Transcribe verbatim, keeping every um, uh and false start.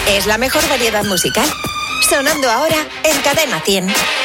es la mejor variedad musical. Sonando ahora en Cadena cien.